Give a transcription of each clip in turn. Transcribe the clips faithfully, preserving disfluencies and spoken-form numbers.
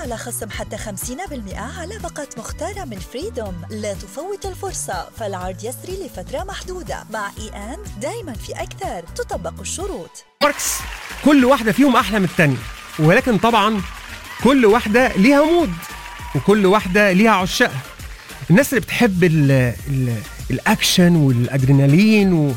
على خصم حتى خمسين بالمئة على باقة مختارة من فريدوم. لا تفوت الفرصة، فالعرض يسري لفترة محدودة. مع إي أند دايما في أكثر، تطبق الشروط. ماركس كل واحدة فيهم أحلى من التانية، ولكن طبعا كل واحدة ليها مود وكل واحدة ليها عشاقها. الناس اللي بتحب ال ال الأكشن والأدرينالين و...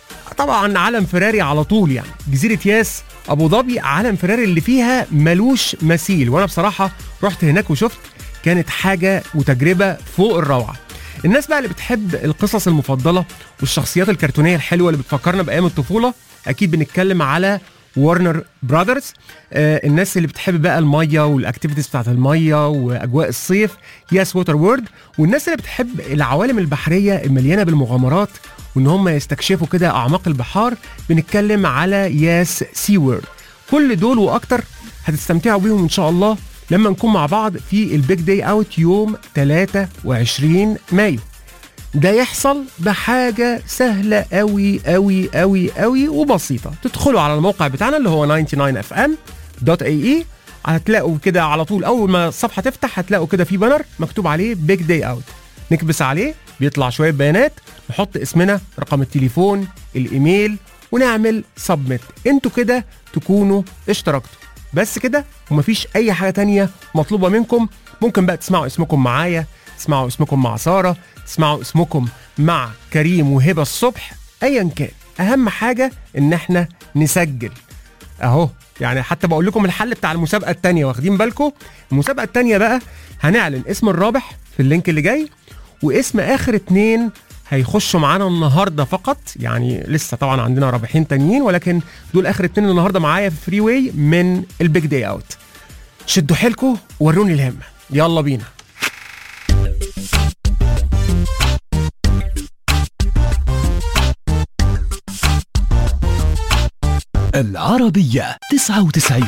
طبعا عالم فيراري على طول، يعني جزيرة ياس أبو ظبي عالم فيراري اللي فيها ملوش مثيل، وأنا بصراحة رحت هناك وشفت، كانت حاجة وتجربة فوق الروعة. الناس بقى اللي بتحب القصص المفضلة والشخصيات الكرتونية الحلوة اللي بتفكرنا بأيام الطفولة، أكيد بنتكلم على وارنر براذرز. آه الناس اللي بتحب بقى المية والاكتيفيتيز بتاعت المية واجواء الصيف، ياس ووتر وورد. والناس اللي بتحب العوالم البحرية المليانة بالمغامرات وان هم يستكشفوا كده اعماق البحار، بنتكلم على ياس سي وورد. كل دول واكتر هتستمتعوا بيهم ان شاء الله لما نكون مع بعض في البيج داي اوت يوم ثلاثة وعشرين مايو. ده يحصل بحاجة سهلة قوي قوي قوي قوي وبسيطة. تدخلوا على الموقع بتاعنا اللي هو تسعة وتسعين اف ام دوت اي اي، هتلاقوا كده على طول اول ما الصفحة تفتح هتلاقوا كده في بانر مكتوب عليه بيج داي اوت، نكبس عليه بيطلع شوية بيانات، نحط اسمنا، رقم التليفون، الايميل، ونعمل سبميت. انتوا كده تكونوا اشتركتوا، بس كده ومفيش اي حاجة تانية مطلوبة منكم. ممكن بقى تسمعوا اسمكم معايا، تسمعوا اسمكم مع سارة، تسمعوا اسمكم مع كريم وهبة الصبح، ايا كان. اهم حاجة ان احنا نسجل اهو. يعني حتى بقول لكم الحل بتاع المسابقة التانية، واخدين بالكم؟ المسابقة التانية بقى هنعلن اسم الرابح في اللينك اللي جاي، واسم اخر اتنين هيخشوا معانا النهاردة فقط. يعني لسه طبعا عندنا رابحين تانيين، ولكن دول اخر اتنين النهاردة معايا في فري واي من البيج داي اوت. شدوا حيلكم وروني الهمة، يلا بينا. العربية تسعة وتسعين.